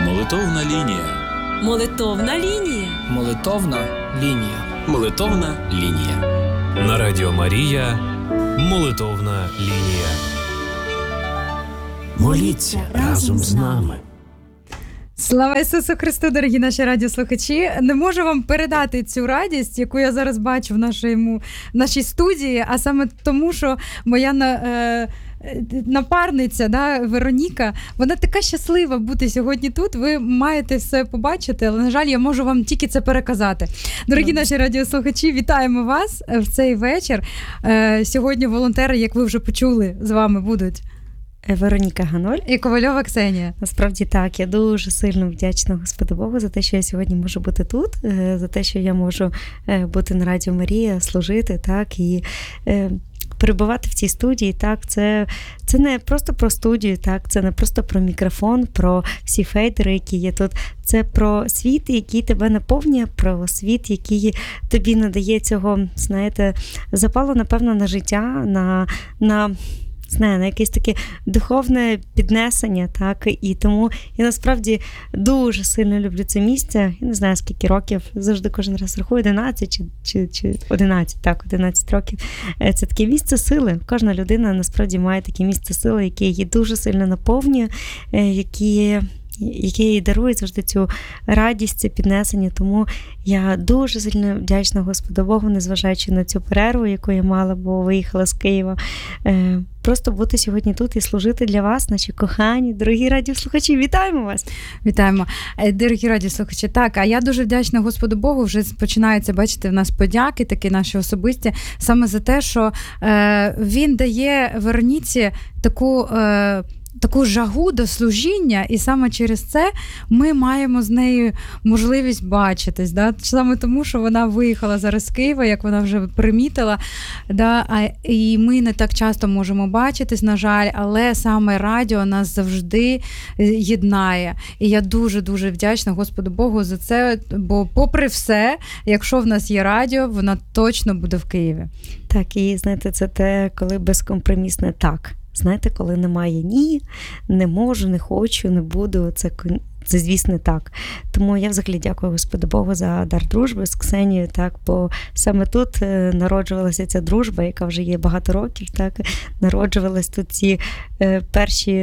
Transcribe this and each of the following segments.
Молитовна лінія. Молитовна лінія. Молитовна лінія. Молитовна лінія. На Радіо Марія. Молитовна лінія. Моліться разом з нами. Слава Ісусу Христу, дорогі наші радіослухачі! Не можу вам передати цю радість, яку я зараз бачу в нашій студії, а саме тому, що моя напарниця, Вероніка, вона така щаслива бути сьогодні тут. Ви маєте все побачити, але, на жаль, я можу вам тільки це переказати. Дорогі наші радіослухачі, вітаємо вас в цей вечір. Сьогодні волонтери, як ви вже почули, з вами будуть Вероніка Ганоль і Ковальова Ксенія. Насправді так, я дуже сильно вдячна Господу Богу за те, що я сьогодні можу бути тут, за те, що я можу бути на Радіо Марія, служити, так, і перебувати в цій студії, так, це не просто про студію, так, це не просто про мікрофон, про всі фейдери, які є тут, це про світ, який тебе наповнює, про світ, який тобі надає цього, знаєте, запалу, напевно, на життя, на якесь таке духовне піднесення, так, і тому я насправді дуже сильно люблю це місце, я не знаю скільки років, завжди кожен раз рахую, 11 чи 11, так, 11 років, це таке місце сили, кожна людина насправді має таке місце сили, яке її дуже сильно наповнює, яке їй дарує завжди цю радість, це піднесення. Тому я дуже сильно вдячна Господу Богу, незважаючи на цю перерву, яку я мала, бо виїхала з Києва. Просто бути сьогодні тут і служити для вас, наші кохані, дорогі радіослухачі. Вітаємо вас! Вітаємо. Дорогі радіослухачі, так, а я дуже вдячна Господу Богу, вже починаються, бачите, в нас подяки, такі наші особисті, саме за те, що він дає Вероніці таку жагу до служіння, і саме через це ми маємо з нею можливість бачитись. Да? Саме тому, що вона виїхала зараз з Києва, як вона вже примітила, да? І ми не так часто можемо бачитись, на жаль, але саме радіо нас завжди єднає. І я дуже-дуже вдячна Господу Богу за це, бо попри все, якщо в нас є радіо, вона точно буде в Києві. Так, і знаєте, це те, коли безкомпромісне так. Знаєте, коли немає ні, не можу, не хочу, не буду, це звісно, так. Тому я взагалі дякую Господу Богу за дар дружби з Ксенією, так, бо саме тут народжувалася ця дружба, яка вже є багато років, так, народжувались тут ці перші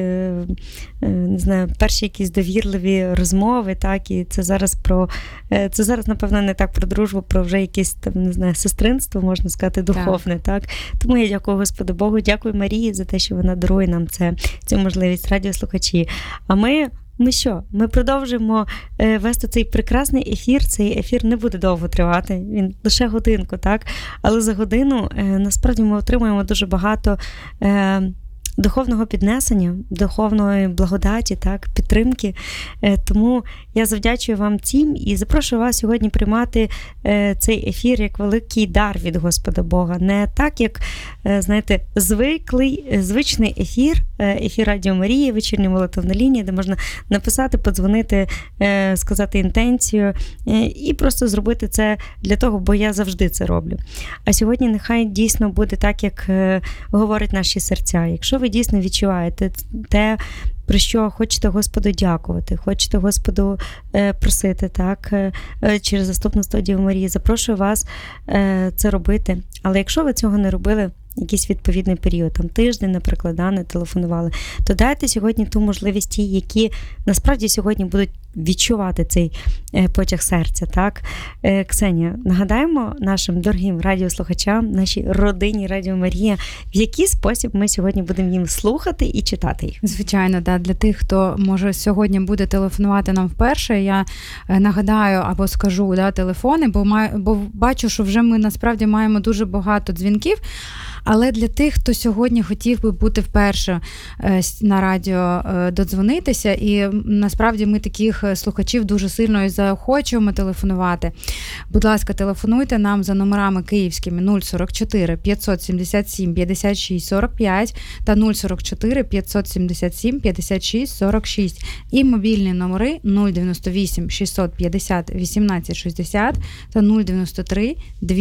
якісь довірливі розмови, так, і це зараз, напевно, не так про дружбу, про вже якесь там, не знаю, сестринство, можна сказати, духовне, так. Тому я дякую Господу Богу, дякую Марії за те, що вона дарує нам цю можливість, радіослухачі. А ми що? Ми продовжуємо вести цей прекрасний ефір. Цей ефір не буде довго тривати, він лише годинку, так? Але за годину насправді ми отримуємо дуже багато духовного піднесення, духовної благодаті, так, підтримки. Тому я завдячую вам цим і запрошую вас сьогодні приймати цей ефір як великий дар від Господа Бога. Не так, як, знаєте, звичний ефір Радіо Марії, вечірня молитовна лінія, де можна написати, подзвонити, сказати інтенцію і просто зробити це для того, бо я завжди це роблю. А сьогодні нехай дійсно буде так, як говорять наші серця. Якщо ви дійсно відчуваєте те, про що хочете Господу дякувати, хочете Господу просити, так, через заступництво Діви Марії, запрошую вас це робити. Але якщо ви цього не робили, якийсь відповідний період, там тиждень, наприклад, не телефонували, то дайте сьогодні ту можливість ті, які насправді сьогодні будуть відчувати цей потяг серця, так? Ксенія, нагадаємо нашим дорогим радіослухачам, нашій родині Радіо Марія, в який спосіб ми сьогодні будемо їм слухати і читати їх. Звичайно, да. Для тих, хто, може, сьогодні буде телефонувати нам вперше, я нагадаю або скажу, да, телефони, бо бачу, що вже ми насправді маємо дуже багато дзвінків. Але для тих, хто сьогодні хотів би бути вперше на радіо, додзвонитися, і насправді ми таких слухачів дуже сильно і заохочуємо телефонувати. Будь ласка, телефонуйте нам за номерами київськими 044 577 56 45 та 044 577 56 46 і мобільні номери 098 650 18 60 та 093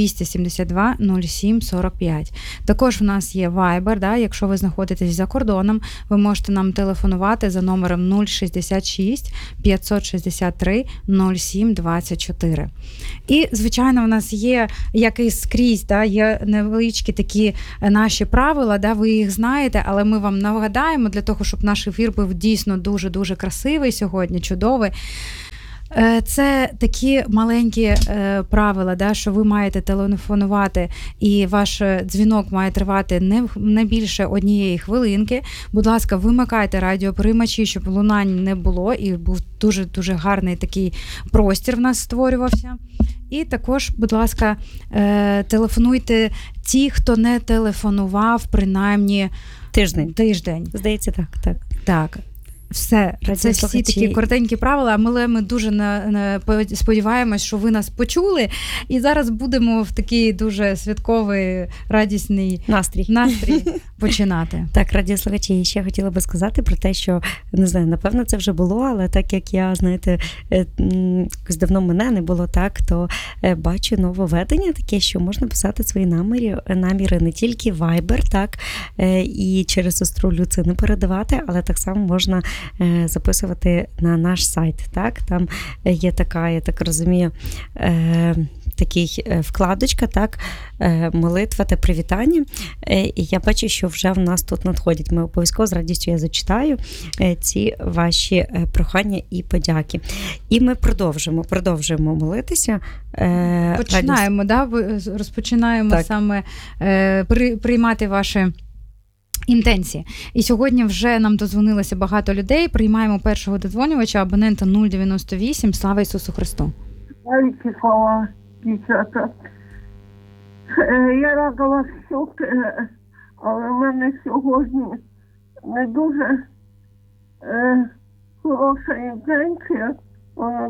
272 07 45. Також в нас є Viber, да, якщо ви знаходитесь за кордоном, ви можете нам телефонувати за номером 066 500 963 07 24. І, звичайно, у нас є, як і скрізь, да, є невеличкі такі наші правила, да, ви їх знаєте, але ми вам нагадаємо для того, щоб наш ефір був дійсно дуже-дуже красивий сьогодні, чудовий. Це такі маленькі правила, да, що ви маєте телефонувати, і ваш дзвінок має тривати не більше 1 хвилинки. Будь ласка, вимикайте радіоприймачі, щоб лунань не було, і був дуже-дуже гарний такий простір в нас створювався. І також, будь ласка, телефонуйте ті, хто не телефонував принаймні тиждень. Здається, так. Так. Все, це всі такі коротенькі правила, але ми дуже сподіваємось, що ви нас почули, і зараз будемо в такий дуже святковий, радісний настрій починати. Так, радіослухачі, ще хотіла би сказати про те, що, не знаю, напевно, це вже було, але так як я, знаєте, якось давно мене не було так, то бачу нововведення таке, що можна писати свої наміри не тільки Viber, так, і через сестру Люцину передавати, але так само можна записувати на наш сайт. Так? Там є така, я так розумію, такий вкладочка, так, молитва та привітання. І я бачу, що вже в нас тут надходять. Ми обов'язково з радістю я зачитаю ці ваші прохання і подяки. І ми продовжуємо молитися. Починаємо, розпочинаємо так. Саме приймати ваші інтенції. І сьогодні вже нам дозвонилося багато людей. Приймаємо першого додзвонювача, абонента 098. Слава Ісусу Христу! Слава, дівчата. Я рада вас чути, але в мене сьогодні не дуже хороша інтенція. Вона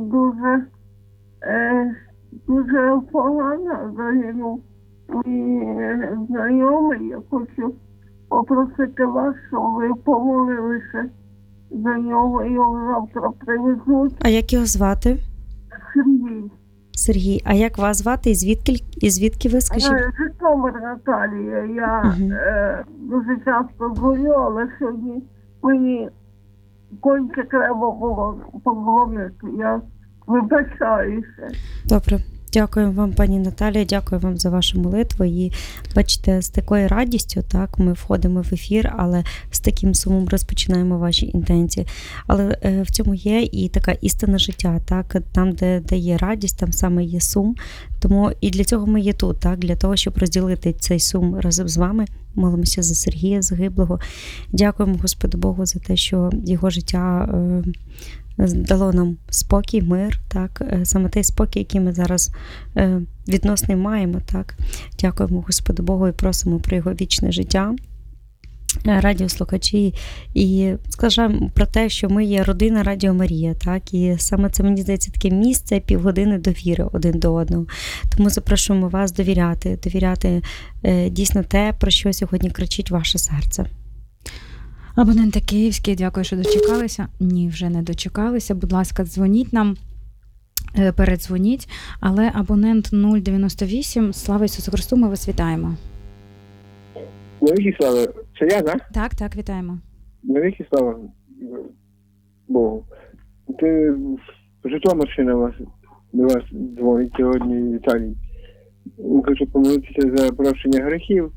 дуже погана. Загинув мій знайомий. Я хочу попросити вас, щоб ви помолилися за нього, його завтра привезуть. А як його звати? Сергій. А як вас звати і звідки ви, скажіть? Житомир Наталія. Я дуже часто дзвоню, але сьогодні мені конче треба було подзвонити. Я вибачаюся. Добре. Дякую вам, пані Наталія, дякую вам за вашу молитву. І бачите, з такою радістю, так, ми входимо в ефір, але з таким сумом розпочинаємо ваші інтенції. Але в цьому є і така істина життя, так, там, де є радість, там саме є сум. Тому і для цього ми є тут, так, для того, щоб розділити цей сум разом з вами. Молимося за Сергія загиблого. Дякуємо Господу Богу за те, що його життя дало нам спокій, мир, так, саме той спокій, який ми зараз відносно маємо, так. Дякуємо Господу Богу і просимо про його вічне життя. Радіослухачі, і скажемо про те, що ми є родина Радіо Марія, так, і саме це, мені здається, таке місце, півгодини довіри один до одного. Тому запрошуємо вас довіряти дійсно те, про що сьогодні кричить ваше серце. Абоненти київські, дякую, що дочекалися. Ні, вже не дочекалися. Будь ласка, дзвоніть нам, передзвоніть. Але абонент 098, слава Ісусу Христу, ми вас вітаємо. Навіки слава. Це я, так? Так, вітаємо. Навіки слава Богу. Ти Житомирщина до вас дзвонить сьогодні, Віталій. Хочу помолитися за прощення гріхів,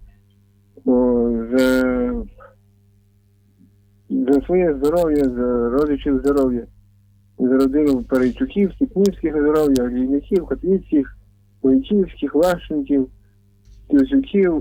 за своє здоров'я, за родичів здоров'я, за родину Перейчуків, Степнівських здоров'я, Глійників, Котвіцьких, Войтівських, Лащенків, Тюзюків.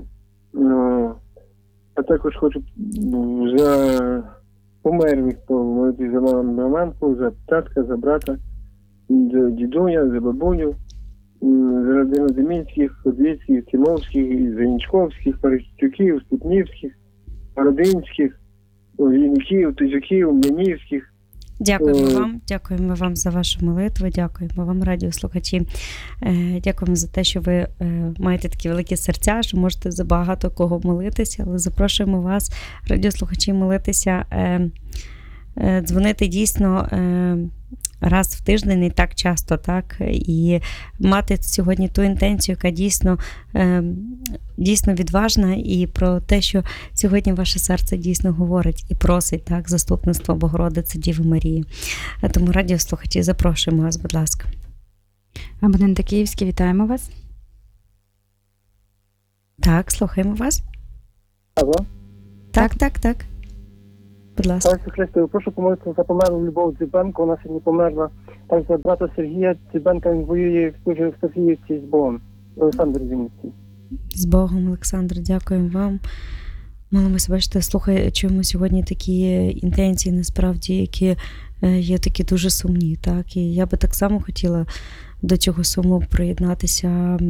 А також хочу за померлих помолитися за мамку, за татка, за брата, за дідуня, за бабуню, за родину Демінських, Котвіцьких, Тимовських, Занічковських, Перейчуків, Степнівських, Родинських, Глійників, Тюзюків, Млинівських. Дякуємо вам за вашу молитву, дякуємо вам, радіослухачі. Дякуємо за те, що ви маєте такі великі серця, що можете за багато кого молитися, але запрошуємо вас, радіослухачі, молитися, дзвонити дійсно раз в тиждень, не так часто, так, і мати сьогодні ту інтенцію, яка дійсно відважна, і про те, що сьогодні ваше серце дійсно говорить і просить, так, заступництво Богородиці Діви Марії. Тому, радіослухачі, запрошуємо вас, будь ласка. Абонент Київський, вітаємо вас. Так, слухаємо вас. Алло? Так. Будь ласка. Ісус Христе, прошу помолитися за померлу Любов Дзюбенко, вона сьогодні померла. Так, за брата Сергія Дзюбенка, він воює в Софіївці з Богом. Олександр Зінівський. З Богом, Олександр, дякуємо вам. Молимося, бачите, чуємо сьогодні такі інтенції, насправді, які є такі дуже сумні, так, і я би так само хотіла до цього суму приєднатися.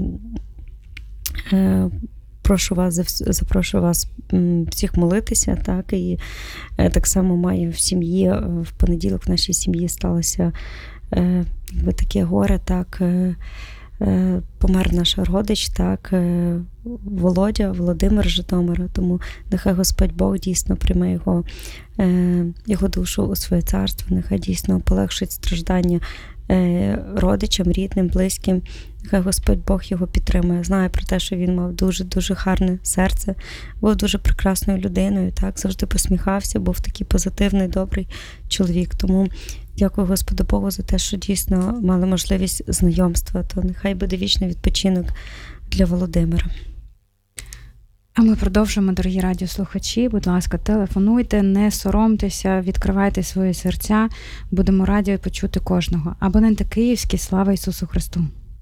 Запрошую вас всіх молитися, так, і так само маю в сім'ї, в понеділок в нашій сім'ї сталося таке горе, так, помер наш родич, так, Володимир Житомира, тому нехай Господь Бог дійсно прийме його душу у своє царство, нехай дійсно полегшить страждання родичам, рідним, близьким. Нехай Господь Бог його підтримує. Знаю про те, що він мав дуже-дуже гарне серце, був дуже прекрасною людиною, так, завжди посміхався, був такий позитивний, добрий чоловік. Тому дякую Господу Богу за те, що дійсно мали можливість знайомства. То нехай буде вічний відпочинок для Володимира. А ми продовжуємо, дорогі радіослухачі. Будь ласка, телефонуйте, не соромтеся, відкривайте свої серця. Будемо раді почути кожного. Абоненти Київські, слава Ісусу Христу.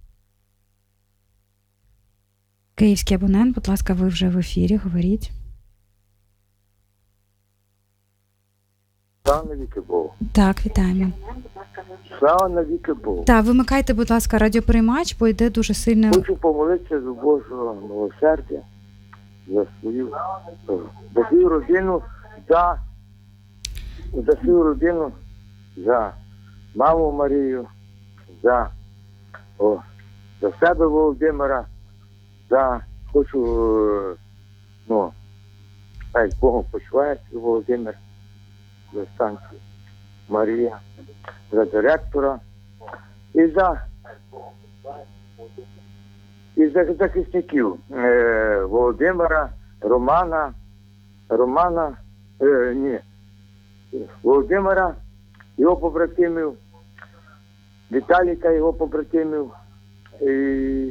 Київський абонент, будь ласка, ви вже в ефірі, говоріть. Слава навіки Богу. Так, вітаємо. Слава навіки Богу. Так, вимикайте, будь ласка, радіоприймач, бо йде дуже сильно... Хочу помолитися за Божого милосердя, за свою родину, за маму Марію, за себе Володимира, хочу, хай Богом почувається Володимир, за станцію Марія, за директора і за захисників Володимира, Володимира, його побратимів, Віталіка, його побратимів, і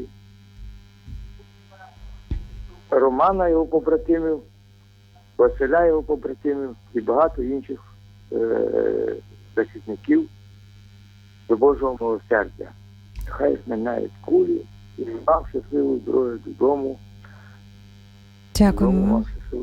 Романа, його побратимів, Василя, його побратимів і багато інших захисників до Божого милосердя. Хай зминають кулі і вам щасливу дорогу додому. Дякуємо.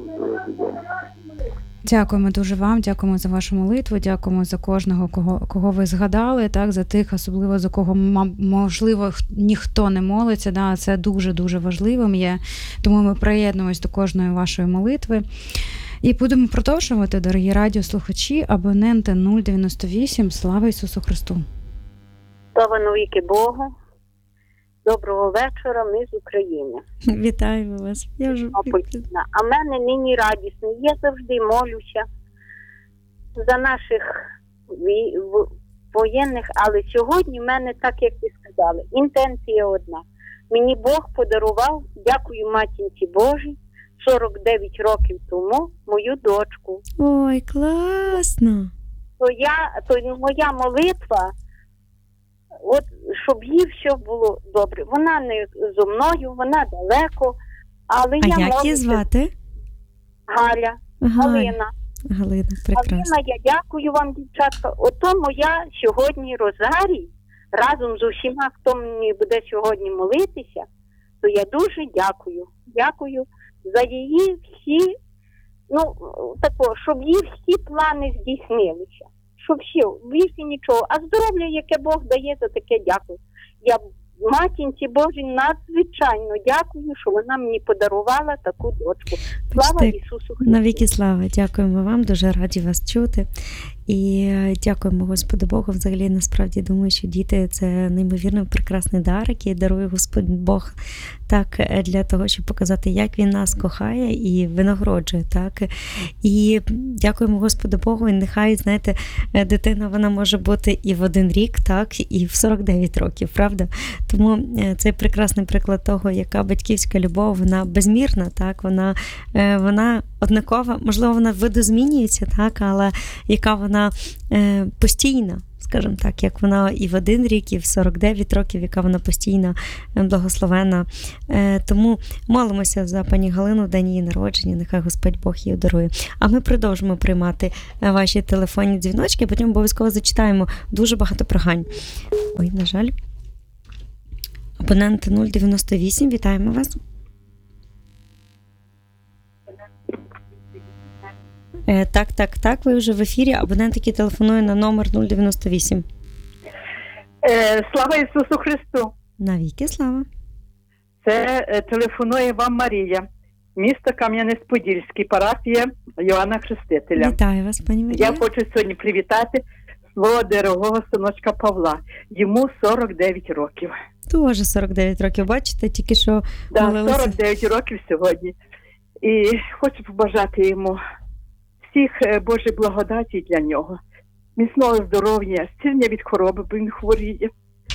Дякуємо дуже вам, дякуємо за вашу молитву, дякуємо за кожного, кого ви згадали, так, за тих, особливо за кого, можливо, ніхто не молиться, да, це дуже-дуже важливим є, тому ми приєднуємось до кожної вашої молитви. І будемо продовжувати, дорогі радіослухачі, абоненти 098, слава Ісусу Христу. Слава навіки Богу. Доброго вечора, ми з України. Вітаємо вас. А мене нині радісно. Я завжди молюся за наших воєнних, але сьогодні в мене, так як ви сказали, інтенція одна. Мені Бог подарував, дякую матінці Божій, 49 років тому мою дочку. Ой, класно! То моя молитва, от, щоб їй все було добре. Вона не зо мною, вона далеко, але я молюся. А як її звати? Галина. Галина, прекрасно. Галина, я дякую вам, дівчатка. Ото моя сьогодні розарій, разом з усіма, хто мені буде сьогодні молитися, то я дуже дякую. Дякую за її всі, щоб її всі плани здійснилися. Щоб більше нічого. А здоров'я, яке Бог дає, то таке дякую. Я матінці Божій надзвичайно дякую, що вона мені подарувала таку дочку. Слава Ісусу Христу! Навіки слава! Дякуємо вам, дуже раді вас чути. І дякуємо Господу Богу. Взагалі, насправді, думаю, що діти – це неймовірно прекрасний дар, який дарує Господь Бог, так, для того, щоб показати, як Він нас кохає і винагороджує, так. І дякуємо Господу Богу, і нехай, знаєте, дитина, вона може бути і в 1 рік, так, і в 49 років, правда? Тому це прекрасний приклад того, яка батьківська любов, вона безмірна, так, вона однакова, можливо, вона видозмінюється, так, але яка вона постійна, скажімо так, як вона і в 1 рік, і в 49 років, яка вона постійна, благословена. Тому молимося за пані Галину в день її народження, нехай Господь Бог її дарує. А ми продовжимо приймати ваші телефонні дзвіночки, а потім обов'язково зачитаємо дуже багато прохань. Ой, на жаль. Абонент 098, вітаємо вас. Так, ви вже в ефірі. Абонент, який телефонує на номер 098. Слава Ісусу Христу! Навіки слава! Це телефонує вам Марія, місто Кам'янець-Подільський, парафія Йоанна Хрестителя. Вітаю вас, пані Марія. Я хочу сьогодні привітати свого дорогого синочка Павла. Йому 49 років. Тоже 49 років, бачите, тільки що молилися. 49 років сьогодні. І хочу побажати йому всіх Божих благодаті для нього, міцного здоров'я, зцілення від хвороби, бо він хворіє.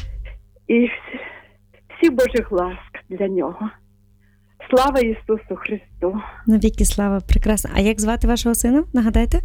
І всіх Божих ласк для нього. Слава Ісусу Христу! Навіки слава, прекрасно. А як звати вашого сина, нагадайте?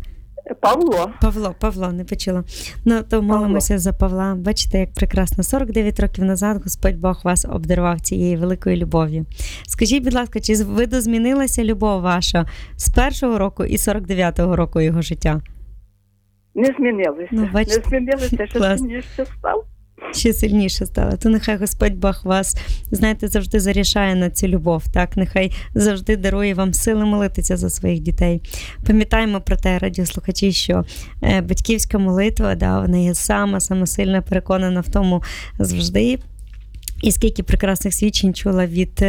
Павло, не почула. Ну, то молимося за Павла. Бачите, як прекрасно. 49 років назад Господь Бог вас обдарував цією великою любов'ю. Скажіть, будь ласка, чи видозмінилася любов ваша з 1-го року і 49-го року його життя? Не змінилося. Ну, не змінилося, що сильніше став. Ще сильніше стало. То нехай Господь Бог вас, знаєте, завжди зарішає на цю любов, так? Нехай завжди дарує вам сили молитися за своїх дітей. Пам'ятаємо про те, радіослухачі, що батьківська молитва, вона є сама сильно переконана в тому завжди. І скільки прекрасних свідчень чула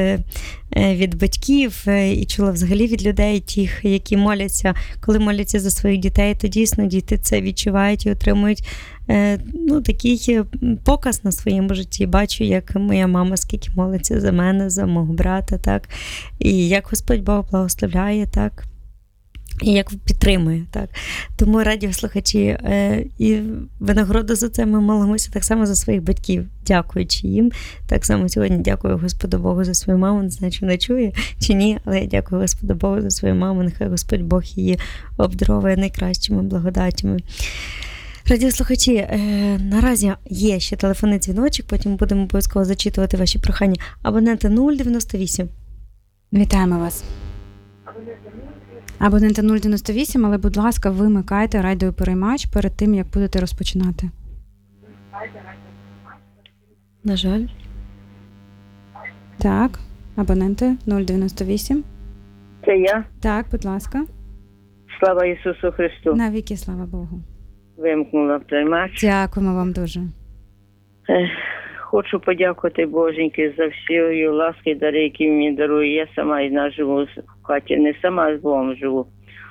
від батьків і чула взагалі від людей, тих, які моляться, коли моляться за своїх дітей, то дійсно діти це відчувають і отримують такий показ на своєму житті. Бачу, як моя мама скільки молиться за мене, за мого брата, так, і як Господь Бог благословляє, так, і як підтримує, так. Тому, радіослухачі, і винагороду за це ми молимося так само за своїх батьків, дякуючи їм. Так само сьогодні дякую Господу Богу за свою маму, не знаю, чи вона чує, чи ні, але я дякую Господу Богу за свою маму, нехай Господь Бог її обдаровує найкращими благодатями. Радіослухачі, наразі є ще телефонний дзвіночок, потім будемо обов'язково зачитувати ваші прохання. Абоненти 098. Вітаємо вас. Абоненти 098, але, будь ласка, вимикайте радіопереймач перед тим, як будете розпочинати. На жаль. Так, абоненти 098. Це я. Так, будь ласка. Слава Ісусу Христу. Навіки слава Богу. Вимкнула приймач. Дякуємо вам дуже. Хочу подякувати Боженьки за всі її ласки і дари, які мені дарує. Я сама одна живу в хаті, не сама з Богом живу.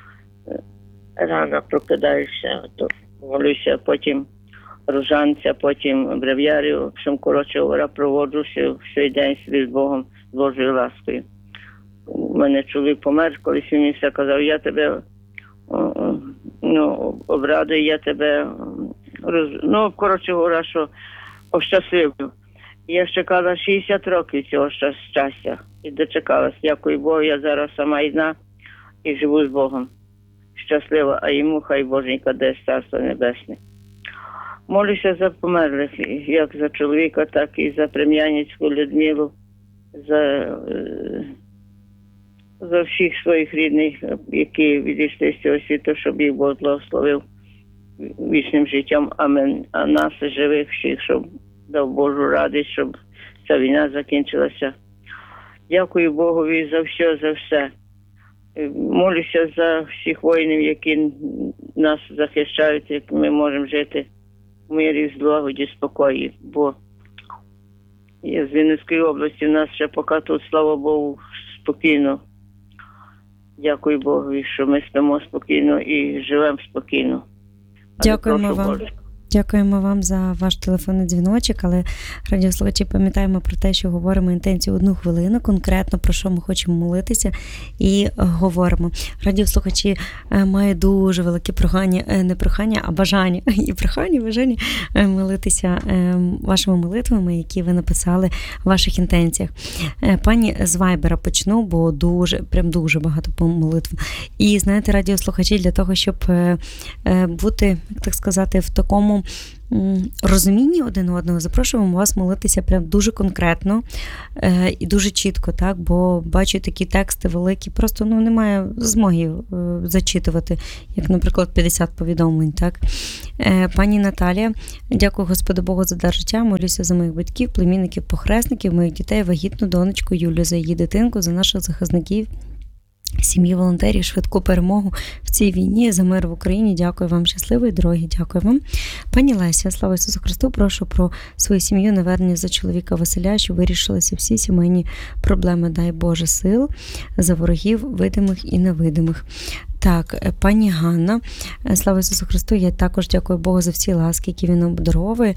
Рано прокидаюся, то молюся, потім ружанця, потім брев'ярю. В общем, коротше говоря, проводжуся всій день собі з Богом, з Божою ласкою. У мене чоловік помер, колись він все казав, я тебе обрадую, я тебе коротше говоря, що ощасливлю. Я чекала 60 років цього щастя і дочекалась. Дякую Богу, я зараз сама одна і живу з Богом. Щаслива, а йому хай Боженька дасть Царство Небесне. Молюся за померлих, як за чоловіка, так і за плем'яницьку Людмилу, за всіх своїх рідних, які відійшли з цього світу, щоб їх Бог благословив вічним життям. Амен. А нас, живих всіх, щоб дав Божу радість, щоб ця війна закінчилася. Дякую Богові за все. Молюся за всіх воїнів, які нас захищають, як ми можемо жити в мирі, злагоді, спокої. Бо я з Вінницької області, в нас ще поки тут, слава Богу, спокійно. Дякую Богові, що ми спимо спокійно і живемо спокійно. Дякуємо вам. Дякуємо вам за ваш телефонний дзвіночок, але радіослухачі пам'ятаємо про те, що говоримо інтенцію 1 хвилину, конкретно про що ми хочемо молитися і говоримо. Радіослухачі мають дуже велике прохання, не прохання, а бажання. І прохання, і бажання молитися вашими молитвами, які ви написали в ваших інтенціях. Пані з Вайбера почну, бо дуже багато молитв. І знаєте, радіослухачі, для того, щоб бути, як так сказати, в такому розумінні один одного, запрошуємо вас молитися прям дуже конкретно і дуже чітко, так, бо бачу такі тексти великі, просто немає змоги зачитувати, як, наприклад, 50 повідомлень, так. Пані Наталія, дякую Господу Богу за дар життя, молюся за моїх батьків, племінників, похресників, моїх дітей, вагітну донечку Юлю, за її дитинку, за наших захисників, сім'ї волонтерів, швидку перемогу в цій війні, за мир в Україні. Дякую вам, щасливої дороги, дякую вам. Пані Леся, слава Ісусу Христу, прошу про свою сім'ю, навернення за чоловіка Василя, щоб вирішилися всі сімейні проблеми. Дай Боже сил за ворогів видимих і невидимих. Так, пані Ганна, слава Ісусу Христу, я також дякую Богу за всі ласки, які Він обдаровує.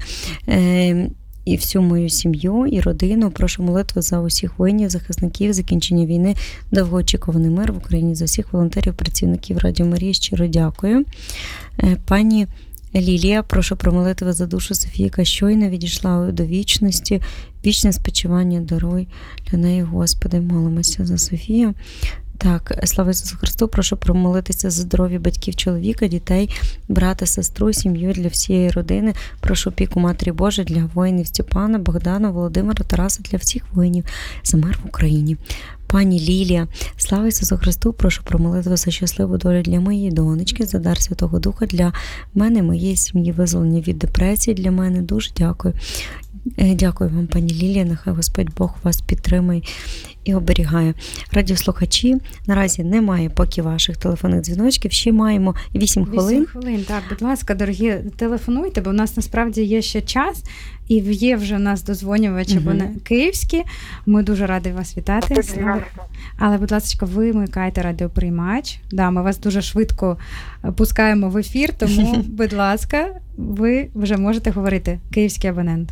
І всю мою сім'ю, і родину. Прошу молитву за усіх воїнів, захисників, закінчення війни, довгоочікуваний мир в Україні, за всіх волонтерів, працівників Радіо Марії. Щиро дякую. Пані Лілія, прошу про молитву за душу Софії, яка щойно відійшла до вічності. Вічне спочивання даруй для неї, Господи. Молимося за Софію. Так, слава Ісусу Христу, прошу промолитися за здоров'я батьків чоловіка, дітей, брата, сестру, сім'ю, для всієї родини. Прошу опіку Матері Божої для воїнів Степана, Богдана, Володимира, Тараса, для всіх воїнів, за мир в Україні. Пані Лілія, слава Ісусу Христу, прошу про молитву за щасливу долю для моєї донечки, за дар Святого Духа для мене, моєї сім'ї, визволення від депресії для мене. Дуже дякую. Дякую вам, пані Лілія, нехай Господь Бог вас підтримує і оберігає. Радіослухачі, наразі немає поки ваших телефонних дзвіночків, ще маємо 8 хвилин. 8 хвилин, так, будь ласка, дорогі, телефонуйте, бо в нас насправді є ще час, і є вже у нас дозвонювачі київські. Ми дуже раді вас вітати. Але, будь ласка, вимикайте радіоприймач. Да, ми вас дуже швидко пускаємо в ефір, тому, будь ласка, ви вже можете говорити. Київський абонент.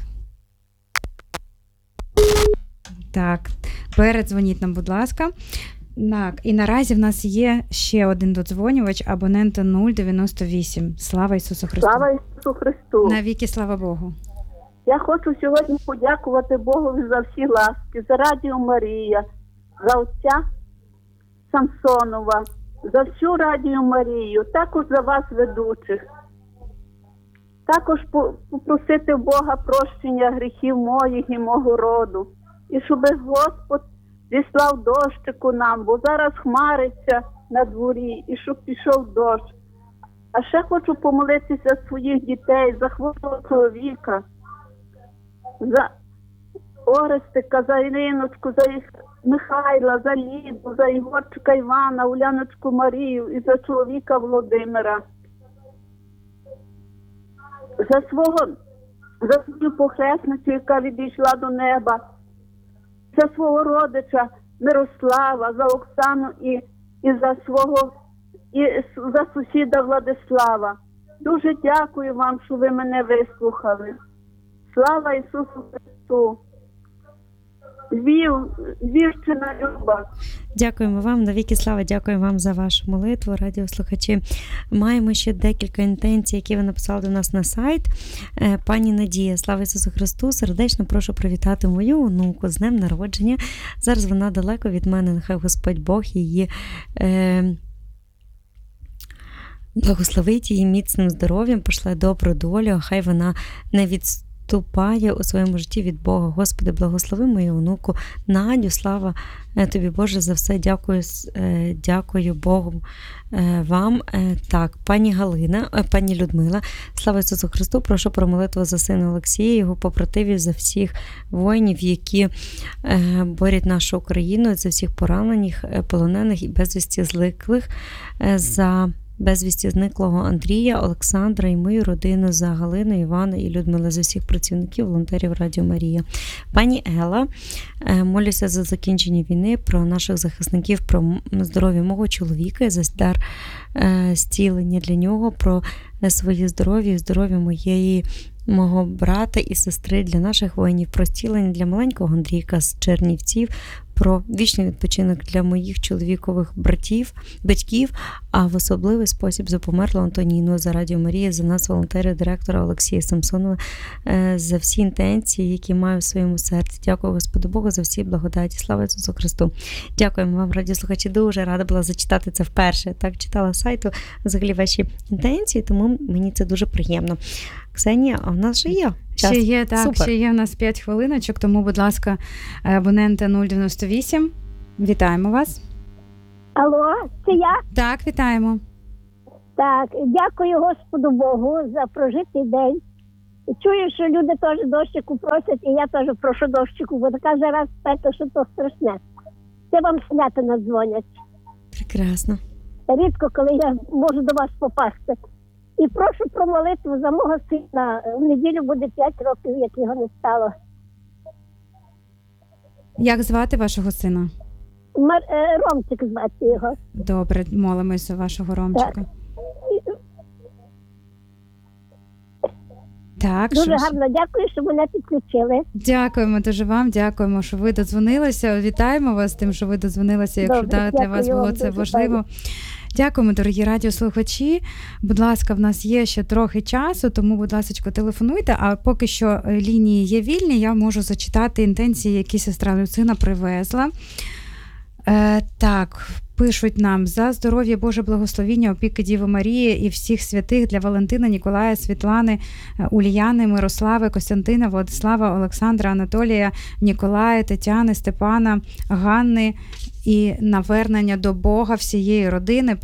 Так, передзвоніть нам, будь ласка. Так, і наразі в нас є ще один додзвонювач, абонента 098. Слава Ісусу Христу. Слава Ісусу Христу. Навіки слава Богу. Я хочу сьогодні подякувати Богові за всі ласки, за Радіо Марія, за отця Самсонова, за всю Радіо Марію, також за вас, ведучих. Також попросити Бога прощення гріхів моїх і мого роду. І щоб Господь зіслав дощику нам, бо зараз хмариться на дворі, і щоб пішов дощ. А ще хочу помолитися за своїх дітей, за хворого чоловіка, за Орестика, за Іриночку, за Михайла, за Ліду, за Ігорчика Івана, Уляночку Марію і за чоловіка Володимира. За свою похресницю, яка відійшла до неба, за свого родича Мирослава, за Оксану і за сусіда Владислава. Дуже дякую вам, що ви мене вислухали. Слава Ісусу Христу! Львівщина люба. Дякуємо вам, навіки слава, дякуємо вам за вашу молитву, радіослухачі. Маємо ще декілька інтенцій, які ви написали до нас на сайт. Пані Надія, слава Ісусу Христу, сердечно прошу привітати мою онуку з днем народження. Зараз вона далеко від мене, нехай Господь Бог її благословить її міцним здоров'ям, пошле добру долю, хай вона не відступає у своєму житті від Бога. Господи, благослови мою онуку Надю, слава Тобі, Боже, за все. Дякую Богу вам. Так, пані Галина, пані Людмила, слава Ісусу Христу, прошу про молитву за сина Олексія, його побратимів, за всіх воїнів, які борють нашу Україну, за всіх поранених, полонених і безвісті зниклих, за безвісті зниклого Андрія, Олександра і мою родину, за Галину, Івана і Людмила, за всіх працівників, волонтерів Радіо Марія. Пані Ела, молюся за закінчення війни, про наших захисників, про здоров'я мого чоловіка, за дар зцілення для нього, про своє здоров'я і здоров'я мого брата і сестри, для наших воїнів, про зцілення для маленького Андрійка з Чернівців, про вічний відпочинок для моїх чоловікових батьків, а в особливий спосіб за померлу Антоніну, за Радіо Марія, за нас, волонтерів, директора Олексія Самсонова, за всі інтенції, які маю в своєму серці. Дякую Господу Богу за всі благодаті. Слава Ісусу Христу! Дякуємо вам, радіослухачі. Дуже рада була зачитати це вперше. Так, читала з сайту взагалі ваші інтенції, тому мені це дуже приємно. Ксенія, а в нас ще є час. Ще є, так, Супер. ще є в нас 5 хвилиночок, тому, будь ласка, абонента 098, вітаємо вас. Алло, це я? Так, вітаємо. Так, дякую Господу Богу за прожитий день. Чую, що люди теж дощику просять, і я теж прошу дощику, бо така жара спека, що то страшне. Це вам снятина дзвонять. Прекрасно. Рідко, коли я можу до вас попасти. І прошу про молитву за мого сина. В неділю буде 5 років, як його не стало. Як звати вашого сина? Ромчик звати його. Добре, молимось за вашого Ромчика. Так, Дуже що ж? гарно дякую, що мене підключили. Дякуємо дуже вам, дякуємо, що ви додзвонилися. Вітаємо вас з тим, що ви додзвонилися, якщо Добре, для вас дякую було вам це дуже, важливо. пані. Дякуємо, дорогі радіослухачі. Будь ласка, в нас є ще трохи часу, тому, будь ласка, телефонуйте. А поки що лінії є вільні, я можу зачитати інтенції, які сестра Люцина привезла. Так, пишуть нам: за здоров'я, Боже благословіння, опіки Діви Марії і всіх святих для Валентина, Ніколая, Світлани, Ульяни, Мирослави, Костянтина, Владислава, Олександра, Анатолія, Ніколая, Тетяни, Степана, Ганни і навернення до Бога всієї родини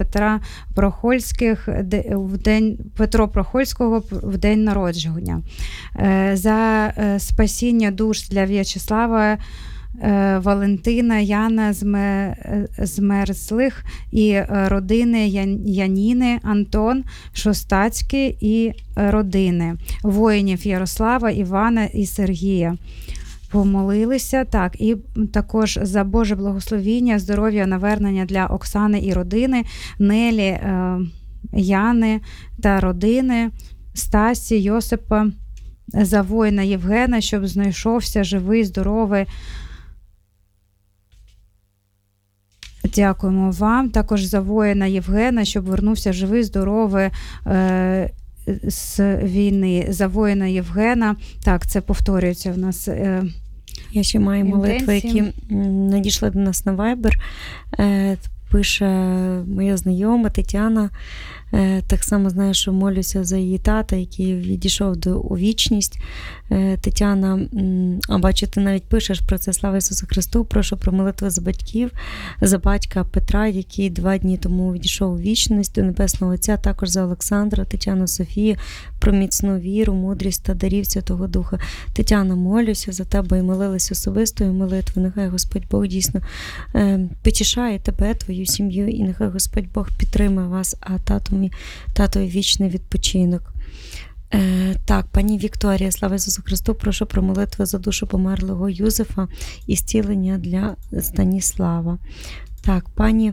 Петро Прохольського в день народження. За спасіння душ для В'ячеслава, Валентина, Яна Змерзлих і родини Яніни, Антон Шостацький і родини воїнів Ярослава, Івана і Сергія. Помолилися, так, і також за Боже благословіння, здоров'я, навернення для Оксани і родини, Нелі, Яни та родини, Стасі, Йосипа, за воїна Євгена, щоб знайшовся живий, здоровий. Дякуємо вам. Також за воїна Євгена, щоб вернувся живий, здоровий з війни. За воїна Євгена. Так, це повторюється в нас. Я ще маю молитви, які надійшли до нас на Viber. Пише моя знайома Тетяна. Так само знаю, що молюся за її тата, який відійшов у вічність. Тетяна, бачу, ти навіть пишеш про це. Слава Ісусу Христу. Прошу про молитву за батьків, за батька Петра, який 2 дні тому відійшов у вічність, до Небесного Отця, також за Олександра, Тетяну, Софію, про міцну віру, мудрість та дарів Святого Духа. Тетяна, молюся за тебе і молилась особистою молитвою. Нехай Господь Бог дійсно потішає тебе, твою сім'ю, і нехай Господь Бог підтримає вас, а татові вічний відпочинок. Так, пані Вікторія, слава Ісусу Христу, прошу про молитву за душу померлого Юзефа і зцілення для Станіслава. Так, пані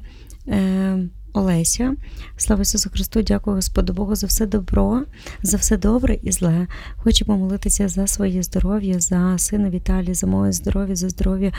Олеся, слава Ісусу Христу, дякую Господу Богу за все добро, за все добре і зле. Хочу помолитися за своє здоров'я, за сина Віталія, за моє здоров'я, за здоров'я,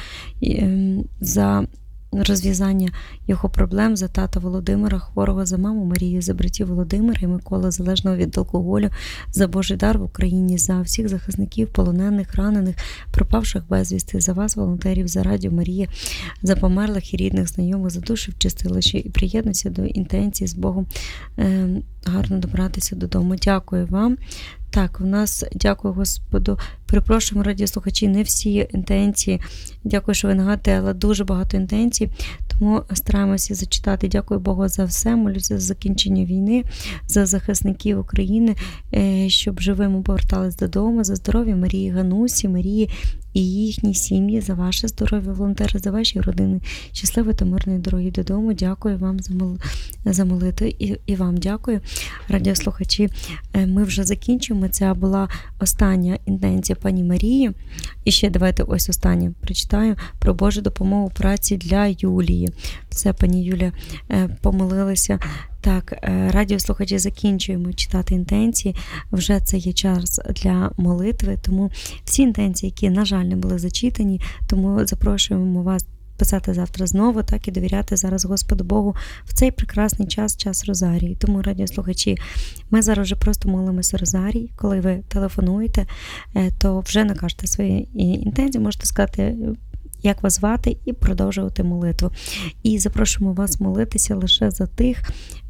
за розв'язання його проблем, за тата Володимира хворого, за маму Марію, за братів Володимира і Микола, залежного від алкоголю, за Божий дар в Україні, за всіх захисників, полонених, ранених, пропавших безвісти, за вас, волонтерів, за Радіо Марія, за померлих і рідних, знайомих, за душі в чистилищі, і приєднуйся до інтенції з Богом гарно добратися додому. Дякую вам. Так, у нас, дякую Господу, перепрошуємо, радіослухачі, не всі інтенції. Дякую, що ви нагадуєте, але дуже багато інтенцій, тому стараємося зачитати. Дякую Богу за все, молюся за закінчення війни, за захисників України, щоб живими повертались додому, за здоров'я Марії Ганусі, Марії і їхній сім'ї, за ваше здоров'я, волонтери, за ваші родини. Щасливої та мирної дороги додому. Дякую вам за молитву і вам дякую, радіослухачі. Ми вже закінчуємо. Це була остання інтенція пані Марії. І ще давайте ось останнє прочитаю про Божу допомогу праці для Юлії. Все, пані Юлія, помолилися Так, радіослухачі, закінчуємо читати інтенції. Вже це є час для молитви, тому всі інтенції, які, на жаль, не були зачитані, тому запрошуємо вас писати завтра знову, так і довіряти зараз Господу Богу в цей прекрасний час Розарії. Тому, радіослухачі, ми зараз вже просто молимося Розарій. Коли ви телефонуєте, то вже накажете свої інтенції, можете сказати, як вас звати, і продовжувати молитву. І запрошуємо вас молитися лише за тих,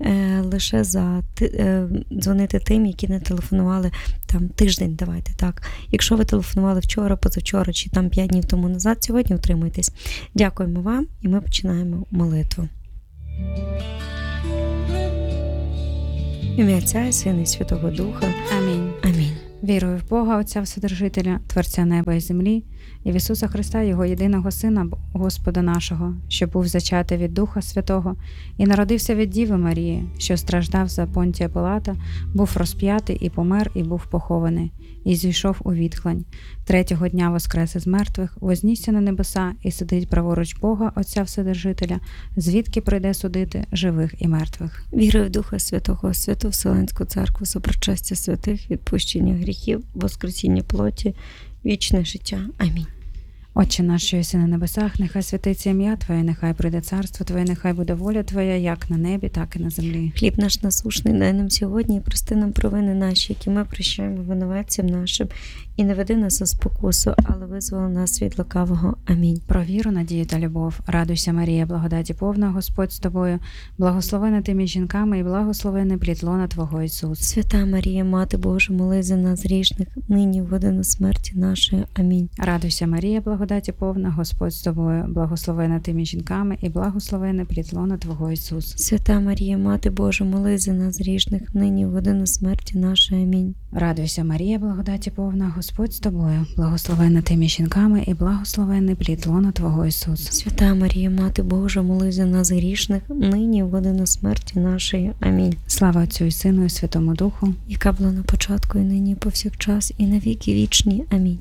дзвонити тим, які не телефонували там тиждень, давайте так. Якщо ви телефонували вчора, позавчора, чи там 5 днів тому назад, сьогодні утримуйтесь. Дякуємо вам, і ми починаємо молитву. В ім'я Отця і Сина і Святого Духа. Амінь. Амінь. Вірую в Бога, Отця Вседержителя, Творця неба і землі, і в Ісуса Христа, Його єдиного Сина, Господа нашого, що був зачатий від Духа Святого і народився від Діви Марії, що страждав за Понтія Пилата, був розп'ятий і помер, і був похований, і зійшов у відхлань. 3-го дня воскрес із мертвих, вознісся на небеса і сидить праворуч Бога, Отця Вседержителя, звідки прийде судити живих і мертвих. Вірую в Духа Святого, Святу Вселенську Церкву, сопричастя святих, відпущення гріхів, воскресіння плоті, вічне життя. Амінь. Отче наш, що єси на небесах, нехай святиться ім'я Твоє, нехай прийде царство Твоє, нехай буде воля Твоя, як на небі, так і на землі. Хліб наш насущний дай нам сьогодні, і прости нам провини наші, які ми прощаємо винуватцям нашим. І не веди нас у спокусу, але визволи нас від лукавого. Амінь. Про віру, надію та любов. Радуйся, Марія, благодаті повна, Господь з тобою, благословена ти між жінками і благословений плід лона Твого Ісус. Свята Марія, Мати Божа, молись за нас грішних, нині в годину смерті нашої. Амінь. Радуйся, Марія, благодаті повна, Господь з тобою, благословена ти між жінками і благословений плід лона Твого Ісус. Свята Марія, Мати Божа, молись за нас грішних, нині в годину смерті нашої. Амінь. Радуйся, Марія, благодаті повна, Господь з тобою, благословена ти між жінками і благословений плід лона Твого Ісус. Свята Марія, Мати Божа, молись за нас грішних, нині в годину смерті нашої. Амінь. Слава Отцю і Сину і Святому Духу, яка була на початку, і нині, і повсякчас, і на віки вічні. Амінь.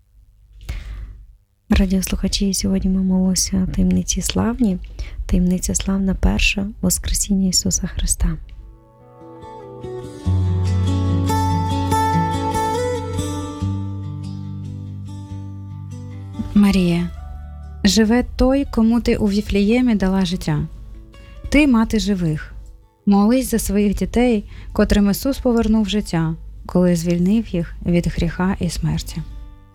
Радіослухачі, сьогодні ми молимося таємниці славні, таємниця славна перша, Воскресіння Ісуса Христа. Марія, живе той, кому ти у Віфліємі дала життя. Ти мати живих. Молись за своїх дітей, котрим Ісус повернув життя, коли звільнив їх від гріха і смерті.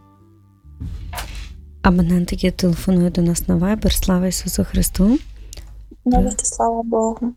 Абонент, який телефонує до нас на Viber, слава Ісусу Христу. Навіки слава Богу.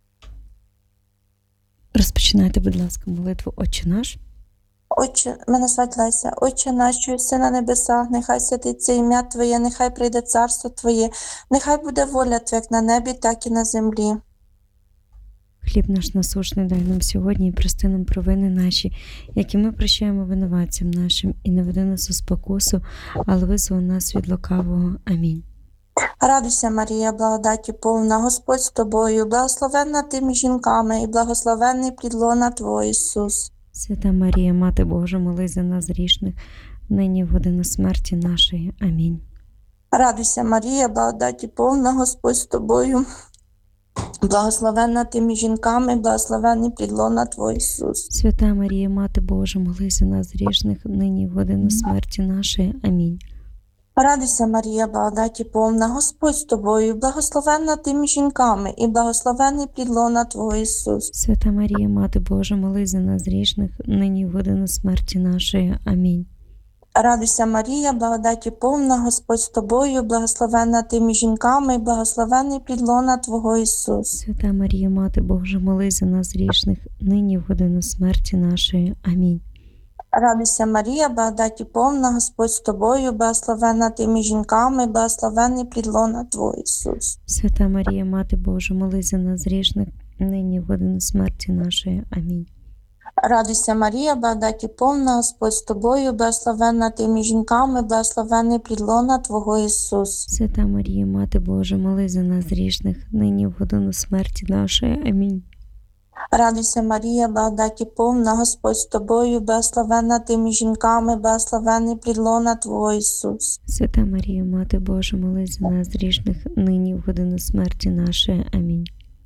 Розпочинайте, будь ласка, молитву «Отче наш». Отче, мене звати Леся. Отче наш, що єси на небесах, нехай святиться ім'я Твоє, нехай прийде царство Твоє, нехай буде воля Твоя, як на небі, так і на землі. Хліб наш насущний дай нам сьогодні, і прости нам провини наші, які ми прощаємо винуватцям нашим, і не веди нас у спокусу, але визволи нас від лукавого. Амінь. Радуйся, Марія, благодаті повна, Господь з тобою, благословенна ти між жінками, і благословенний плід лона Твого Ісус. Свята Марія, Мати Божа, молись за нас грішних, нині в годину смерті нашої. Амінь. Радуйся, Марія, благодаті повна, Господь з тобою, благословенна ти між жінками, благословенний плід лона Твого Ісус. Свята Марія, Мати Божа, молись за нас грішних, нині в годину смерті нашої. Амінь. Радуйся, Марія, благодаті повна, Господь з тобою, благословенна ти між жінками, і благословенний плід лона Твого Ісус. Свята Марія, Мати Божа, молись за нас грішних, нині в годину смерті нашої. Амінь. Радуйся, Марія, благодаті повна, Господь з тобою, благословенна ти між жінками, і благословенний плід лона Твого Ісус. Свята Марія, Мати Божа, молись за нас грішних, нині в годину смерті нашої. Амінь. Радуйся, Марія, благодаті повна, Господь з тобою, благословенна ти між жінками, благословенний плід лона Твого Ісус. Свята Марія, Мати Божа, молись за нас грішних, нині в годину смерті нашої. Амінь. Радуйся, Марія, благодаті повна, Господь з тобою, благословенна ти між жінками, благословенний плід лона Твого Ісус. Свята Марія, Мати Божа, молись за нас грішних, нині в годину смерті нашої. Амінь. Радуйся, Марія, благодаті повна, Господь з тобою, благословенна ти між жінками, благословенний плід лона Твого Ісус. Свята Марія, Мати Божа, молись за нас грішних, нині в годину смерті нашої. Амінь.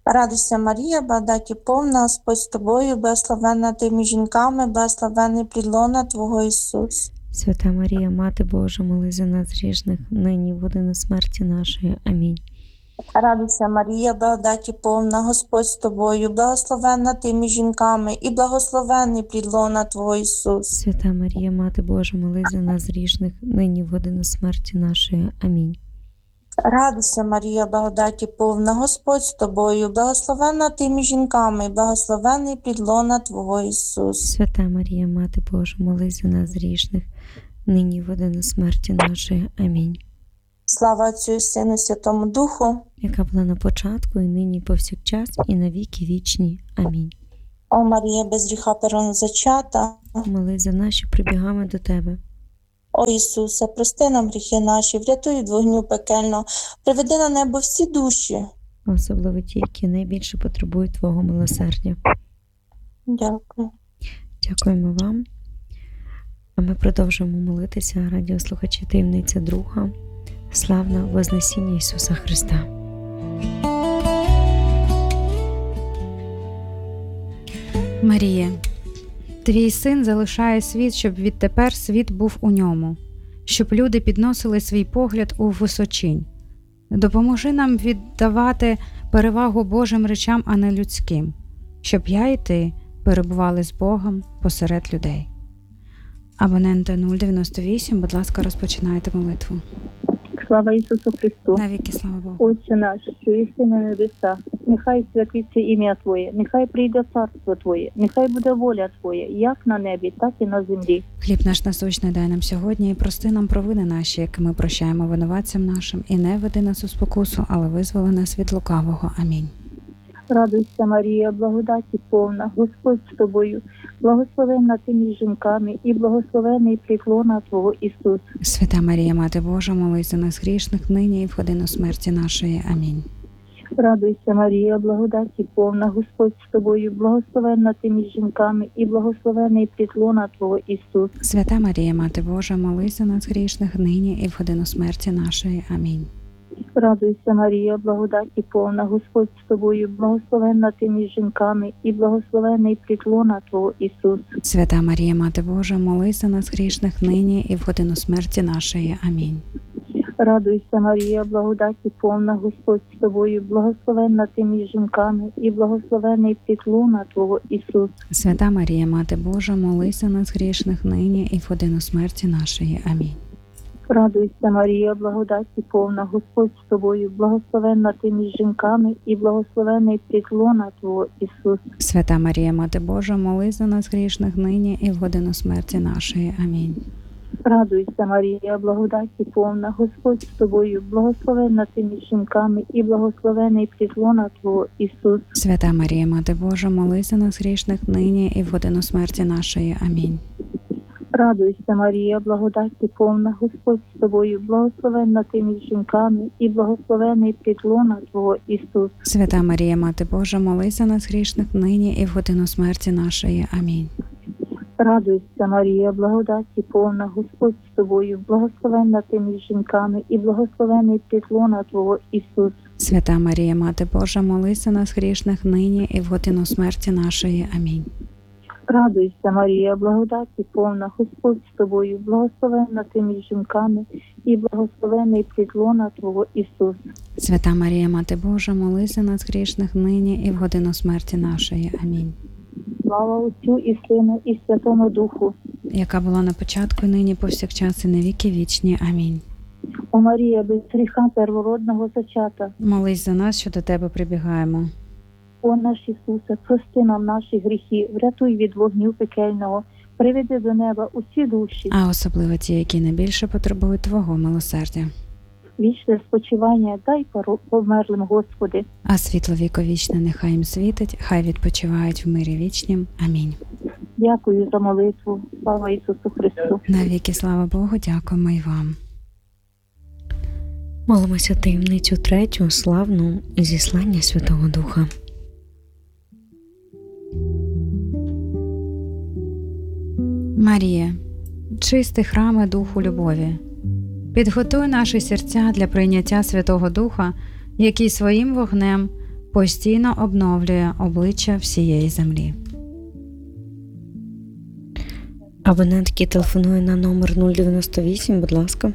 Радуйся, Марія, благодаті повна, Господь з тобою, благословенна ти між жінками, благословенний плід лона Твого Ісус. Свята Марія, Мати Божа, молись за нас грішних, нині і в годину смерті нашої. Амінь. Радуйся, Марія, благодаті повна, Господь з тобою, благословенна ти між жінками, і благословенний плід лона Твого Ісус. Свята Марія, Мати Божа, молись за нас грішних, нині і в годину смерті нашої. Амінь. Радуйся, Марія, благодаті повна, Господь з тобою, благословенна ти між жінками, і благословенний плід лона Твого Ісус. Свята Марія, Мати Божа, молись за нас грішних, нині і в годину смерті нашої. Амінь. Слава Отцю і Сину, і Святому Духу, яка була на початку, і нині, і повсякчас, і на віки вічні. Амінь. О Марія, без гріха первозачата, молись за нас, що прибігаємо до Тебе. О Ісусе, прости нам гріхи наші, врятуй від вогню пекельного, приведи на небо всі душі. Особливо ті, які найбільше потребують Твого милосердя. Дякую. Дякуємо вам. А ми продовжуємо молитися, радіослухачі, таємниця друга. Славна Вознесіння Ісуса Христа. Марія, Твій Син залишає світ, щоб відтепер світ був у ньому, щоб люди підносили свій погляд у височинь. Допоможи нам віддавати перевагу Божим речам, а не людським, щоб я і ти перебували з Богом посеред людей. Абонента 098, будь ласка, розпочинайте молитву. Слава Ісусу Христу! Навіки слава Богу! Отче наш, що єси на небесах, нехай святиться ім'я Твоє, нехай прийде царство Твоє, нехай буде воля Твоя, як на небі, так і на землі. Хліб наш насущний дай нам сьогодні, і прости нам провини наші, як ми прощаємо винуватцям нашим, і не веди нас у спокусу, але визволи нас від лукавого. Амінь. Радуйся, Марія, благодаті повна, Господь з тобою, благословенна ти між жінками, і благословений плід лона Твого Ісус. Свята Марія, Мати Божа, молись за нас грішних, нині і в годину смерті нашої. Амінь. Радуйся, Марія, благодаті повна, Господь з тобою, благословенна ти між жінками, і благословений плід лона Твого Ісус. Свята Марія, Мати Божа, молись за нас грішних, нині і в годину смерті нашої. Амінь. Радуйся, Марія, благодаті повна, Господь з тобою, благословенна ти між жінками, і благословений плід лона Твого Ісус. Свята Марія, Мати Божа, молись за нас грішних, нині і в годину смерті нашої. Амінь. Радуйся, Марія, благодаті повна, Господь з тобою, благословенна ти між жінками, і благословений плід лона Твого Ісус. Свята Марія, Мати Божа, молись за нас грішних, нині і в годину смерті нашої. Амінь. Радуйся, Марія, благодаті повна, Господь з тобою, благословенна ти між жінками, і благословений плід лона Твого Ісус. Свята Марія, Мати Божа, молись за нас грішних, нині і в годину смерті нашої. Амінь. Радуйся, Марія, благодаті повна, Господь з тобою, благословенна ти між жінками, і благословений плід лона Твого Ісус. Свята Марія, Мати Божа, молись за нас грішних, нині і в годину смерті нашої. Амінь. Радуйся, Марія, благодаті повна, Господь з тобою, благословенна ти між жінками, і благословений плід лона Твого Ісус. Свята Марія, Мати Божа, молись за нас грішних, нині і в годину смерті нашої. Амінь. Радуйся, Марія, благодаті повна, Господь з тобою, благословенна ти між жінками, і благословений плід лона Твого Ісус. Свята Марія, Мати Божа, молись за нас грішних, нині і в годину смерті нашої. Амінь. Радуйся, Марія, благодаті повна, Господь з тобою, благословенна ти між жінками, і благословений плід лона Твого Ісус. Свята Марія, Мати Божа, молись за нас грішних, нині і в годину смерті нашої. Амінь. Слава Отцю і Сину, і Святому Духу, яка була на початку, нині повсякчас і на віки вічні. Амінь. О Марія, без гріха первородного зачата, молись за нас, що до Тебе прибігаємо. О наш Ісусе, прости нам наші гріхи, врятуй від вогню пекельного, приведи до неба усі душі, а особливо ті, які найбільше потребують Твого милосердя. Вічне спочивання дай померлим, Господи. А світло віковічне нехай їм світить, хай відпочивають в мирі вічнім. Амінь. Дякую за молитву. Слава Ісусу Христу. Навіки слава Богу, дякуємо і вам. Молимося таємницю третю, славну, зіслання Святого Духа. Марія, чистий храме Духу любові, підготуй наші серця для прийняття Святого Духа, який своїм вогнем постійно обновлює обличчя всієї землі. Абонент, який телефонує на номер 098, будь ласка.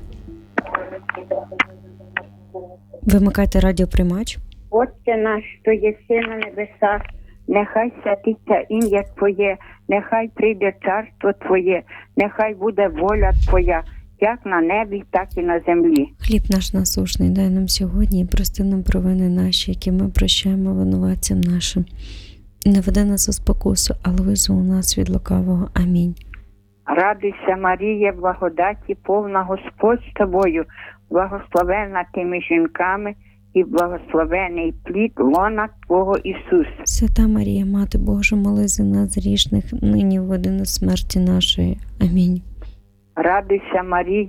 Вимикайте радіоприймач. Отче наш, що єси на небесах, нехай святиться ім'я Твоє, нехай прийде царство Твоє, нехай буде воля Твоя, як на небі, так і на землі. Хліб наш насушний дай нам сьогодні і прости нам провини наші, які ми прощаємо винуватцям нашим. І не веди нас у спокусу, але визволи нас від лукавого. Амінь. Радуйся, Марія, благодаті повна, Господь з тобою, благословенна ти між жінками, і благословений плід лона Твого Ісус. Свята Марія, Мати Божа, молись за нас грішних, нині в годину смерті нашої. Амінь. Радуйся, Марія,